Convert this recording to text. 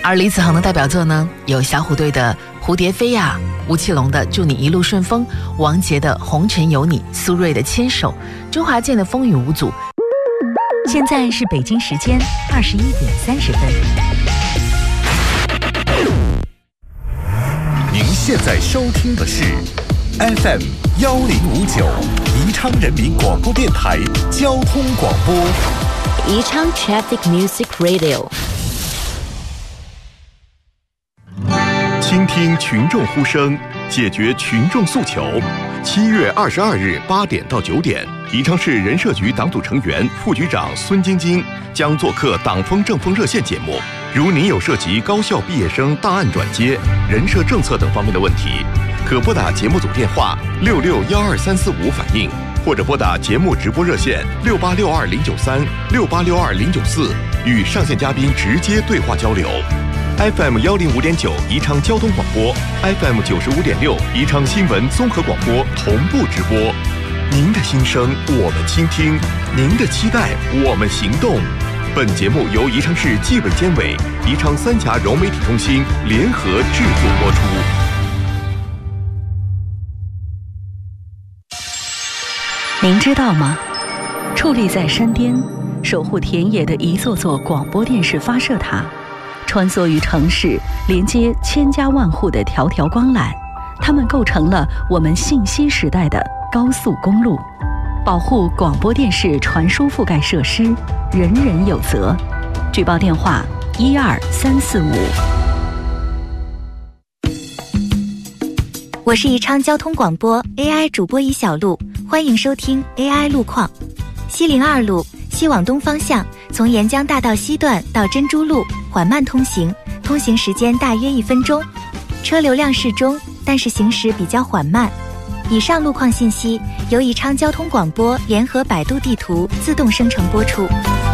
而李子恒的代表作呢，有小虎队的《蝴蝶飞》呀，吴奇隆的《祝你一路顺风》，王杰的《红尘有你》，苏芮的《牵手》，周华健的《风雨无阻》。 现在是北京时间21:30。 您现在收听的是 FM 1059宜昌人民广播电台交通广播。 宜昌 Traffic Music Radio。 倾听群众呼声，解决群众诉求。7月22日8点到9点，宜昌市人社局党组成员、副局长孙晶晶将做客党风政风热线节目。如您有涉及高校毕业生档案转接、人社政策等方面的问题，可拨打节目组电话6612-345反映，或者拨打节目直播热线6862-093、6862-094，与上线嘉宾直接对话交流。FM 105.9宜昌交通广播， FM 95.6宜昌新闻综合广播同步直播。您的心声我们倾听，您的期待我们行动。本节目由宜昌市纪委监委、宜昌三峡融媒体中心联合制作播出。 您知道吗？矗立在山巅，守护田野的一座座广播电视发射塔，穿梭于城市，连接千家万户的条条光缆，它们构成了我们信息时代的高速公路。保护广播电视传输覆盖设施，人人有责。举报电话12345。 我是宜昌交通广播 AI 主播尹小璐，欢迎收听 AI 路况。西陵2路西往东方向，从沿江大道西段到珍珠路缓慢通行，通行时间大约1分钟，车流量适中，但是行驶比较缓慢。以上路况信息由宜昌交通广播联合百度地图自动生成播出。